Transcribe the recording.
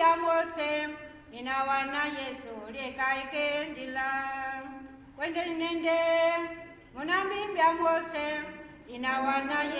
bimbia Mose ina wana Yesu leka ikendila wende nende muna bimbia Mose ina wana